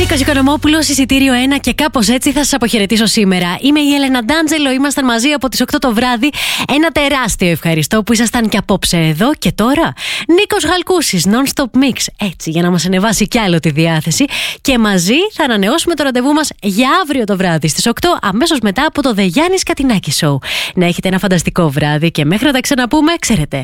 Νίκος Οικονομόπουλος, εισιτήριο 1 και κάπως έτσι θα σας αποχαιρετήσω σήμερα. Είμαι η Έλενα Ντάντζελο, ήμασταν μαζί από τις 8 το βράδυ. Ένα τεράστιο ευχαριστώ που ήσασταν και απόψε εδώ και τώρα. Νίκος Χαλκούσης, Non-Stop Mix, έτσι για να μας ανεβάσει κι άλλο τη διάθεση. Και μαζί θα ανανεώσουμε το ραντεβού μας για αύριο το βράδυ στις 8, αμέσως μετά από το The Γιάννης Κατινάκη Show. Να έχετε ένα φανταστικό βράδυ και μέχρι να τα ξαναπούμε, ξέρετε,